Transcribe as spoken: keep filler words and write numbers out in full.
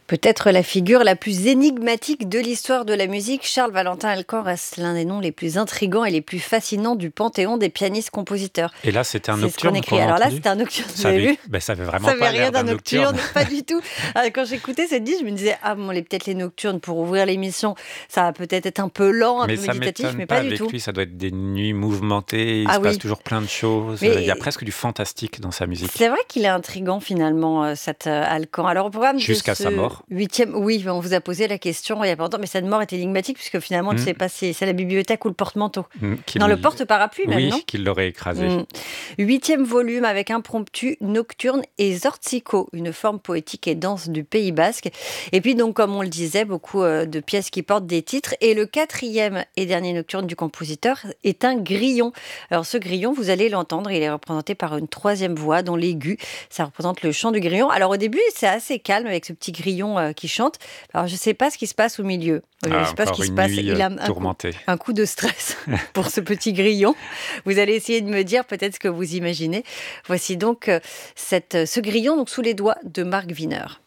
Peut-être la figure la plus énigmatique de l'histoire de la musique, Charles Valentin Alkan reste l'un des noms les plus intrigants et les plus fascinants du panthéon des pianistes-compositeurs. Et là, c'était un C'est ce qu'on nocturne écrit. qu'on a Alors là, entendu. c'était un nocturne, vous Ça avez avait, vu ben, ça avait vraiment Ça n'avait pas rien l'air d'un d'un nocturne, nocturne. pas du tout. Alors, quand j'écoutais cette disque, je me disais, ah bon, les- peut-être les nocturnes pour ouvrir l'émission, ça va peut-être être un peu lent, un Mais peu ça méditatif, m'étonne mais pas pas du avec tout. lui, ça doit être des nuits mouvementées, il Ah se passe oui, toujours plein de choses. Il y a mais presque du fantastique dans sa musique. c'est vrai qu'il est intriguant finalement, euh, cet euh, Alkan. Alors au programme de Jusqu'à sa ce mort. huitième, oui, on vous a posé la question il y a pas longtemps, mais cette mort est énigmatique puisque finalement on ne Hmm, sait pas si c'est la bibliothèque ou le porte-manteau. hmm, Non, le qu'il... porte-parapluie même, non? Oui, qu'il l'aurait écrasé. Hmm. Huitième volume avec impromptu, nocturne et zortziko, une forme poétique et dense du Pays Basque. Et puis donc, comme on le disait, beaucoup euh, de pièces qui portent des titres. Et le quatrième et dernier nocturne du compositeur est un grillon. Alors ce grillon, vous allez l'entendre, il est représenté par une troisième voix dont l'aigu, ça représente le chant du grillon. Alors au début, c'est assez calme avec ce petit grillon euh, qui chante. Alors je ne sais pas ce qui se passe au milieu. Je ne Ah, sais pas ce encore qui se une passe. nuit Il euh, a un coup, tourmentée. un coup de stress pour ce petit grillon. Vous allez essayer de me dire peut-être ce que vous imaginez. Voici donc euh, cette, ce grillon donc, sous les doigts de Marc Wiener.